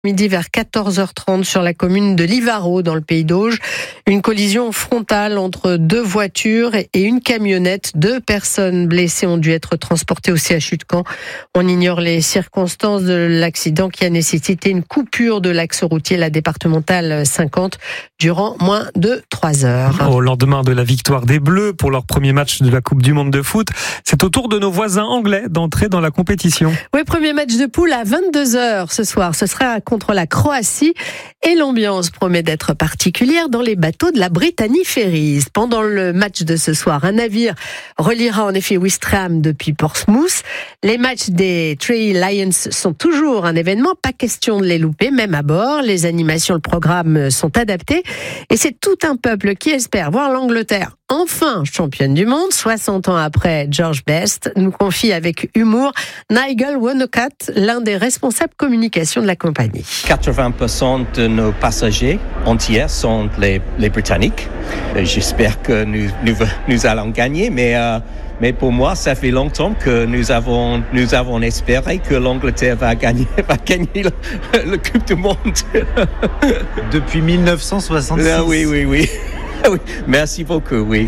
Midi vers 14h30 sur la commune de Livaro dans le Pays d'Auge. Une collision frontale entre deux voitures et une camionnette. 2 personnes blessées ont dû être transportées au CHU de Caen. On ignore les circonstances de l'accident qui a nécessité une coupure de l'axe routier, la départementale 50, durant moins de 3 heures. Au lendemain de la victoire des Bleus pour leur premier match de la Coupe du Monde de foot, c'est au tour de nos voisins anglais d'entrer dans la compétition. Oui, premier match de poule à 22h ce soir. Ce sera contre la Croatie et l'ambiance promet d'être particulière dans les bateaux de la Brittany Ferries. Pendant le match de ce soir, un navire reliera en effet Ouistreham depuis Portsmouth. Les matchs des Three Lions sont toujours un événement, pas question de les louper, même à bord. Les animations, le programme sont adaptés et c'est tout un peuple qui espère voir l'Angleterre enfin championne du monde, 60 ans après George Best, nous confie avec humour Nigel Wonnacott, l'un des responsables communication de la compagnie. 80% de nos passagers entiers sont les Britanniques. J'espère que nous allons gagner, mais pour moi, ça fait longtemps que nous avons espéré que l'Angleterre va gagner le Coupe du Monde. Depuis 1966. Oui. Oui, merci beaucoup, oui.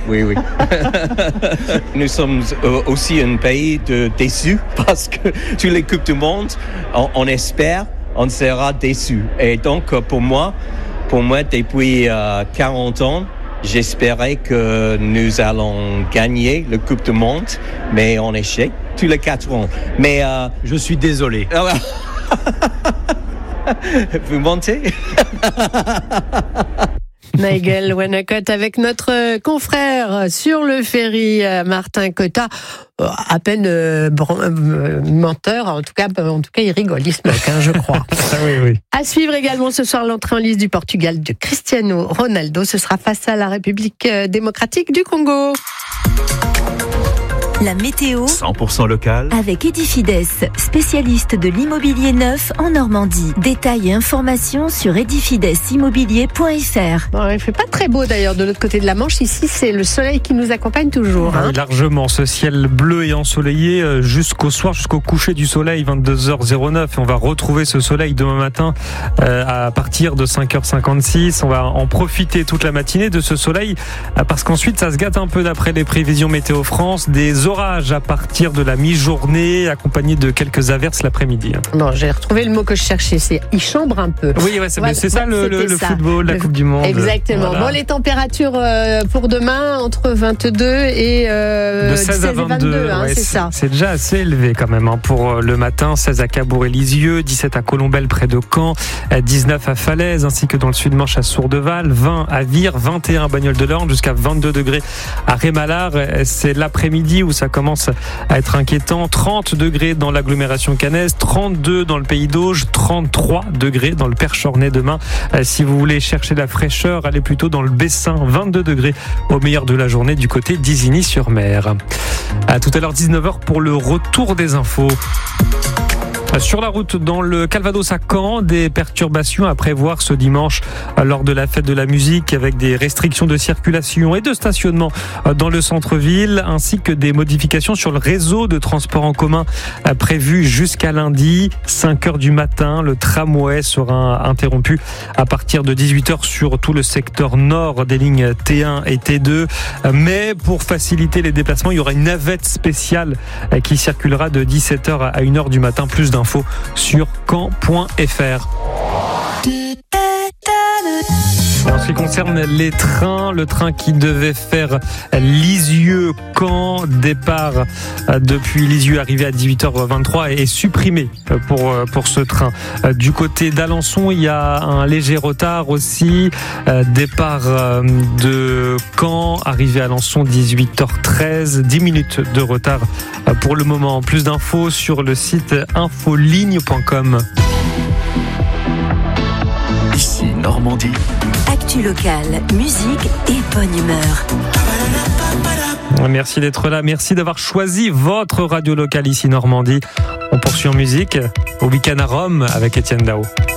Nous sommes aussi un pays déçus parce que tous les Coupes du Monde, on espère, on sera déçus. Et donc, pour moi, depuis 40 ans, j'espérais que nous allons gagner le Coupe du Monde, mais en échec, tous les 4 ans. Mais je suis désolé. Vous mentez? Nigel Wonnacott avec notre confrère sur le ferry, Martin Cotta. À peine menteur, en tout cas il rigole, il se moque, je crois. Oui. À suivre également ce soir l'entrée en lice du Portugal de Cristiano Ronaldo. Ce sera face à la République démocratique du Congo. La météo 100% local avec Edifides, spécialiste de l'immobilier neuf en Normandie. Détails et informations sur edifidеsimmobilier.fr. Bon, il fait pas très beau d'ailleurs de l'autre côté de la Manche. Ici, c'est le soleil qui nous accompagne toujours. Largement, ce ciel bleu et ensoleillé jusqu'au soir, jusqu'au coucher du soleil, 22h09. Et on va retrouver ce soleil demain matin à partir de 5h56. On va en profiter toute la matinée de ce soleil parce qu'ensuite, ça se gâte un peu d'après les prévisions Météo France. Des orages à partir de la mi-journée, accompagnés de quelques averses l'après-midi. Non, j'ai retrouvé le mot que je cherchais, c'est « il chambre un peu ». Oui, c'est ça le football, la Coupe du Monde. Exactement. Voilà. Bon, les températures pour demain, entre 22 et de 16 à 22, c'est ça. C'est déjà assez élevé quand même pour le matin. 16 à Cabourg et Lisieux, 17 à Colombelles près de Caen, 19 à Falaise, ainsi que dans le sud-Manche à Sourdeval, 20 à Vire, 21 à Bagnoles-de-l'Orne, jusqu'à 22 degrés à Rémalard. C'est l'après-midi où ça commence à être inquiétant. 30 degrés dans l'agglomération caennaise, 32 dans le Pays d'Auge, 33 degrés dans le Perche-Ornais demain. Si vous voulez chercher la fraîcheur, allez plutôt dans le Bessin, 22 degrés au meilleur de la journée du côté d'Isigny-sur-Mer. À tout à l'heure 19h pour le retour des infos. Sur la route dans le Calvados à Caen, des perturbations à prévoir ce dimanche lors de la fête de la musique avec des restrictions de circulation et de stationnement dans le centre-ville ainsi que des modifications sur le réseau de transport en commun prévues jusqu'à lundi. 5h du matin, le tramway sera interrompu à partir de 18h sur tout le secteur nord des lignes T1 et T2. Mais pour faciliter les déplacements, il y aura une navette spéciale qui circulera de 17h à 1h du matin. Plus d'infos sur caen.fr. En ce qui concerne les trains, le train qui devait faire Lisieux-Caen, départ depuis Lisieux, arrivé à 18h23, est supprimé pour ce train. Du côté d'Alençon, il y a un léger retard aussi. Départ de Caen, arrivé à Alençon 18h13, 10 minutes de retard pour le moment. Plus d'infos sur le site infoligne.com. Ici Normandie. Actu locale, musique et bonne humeur. Merci d'être là, merci d'avoir choisi votre radio locale ici Normandie. On poursuit en musique au week-end à Rome avec Étienne Dao.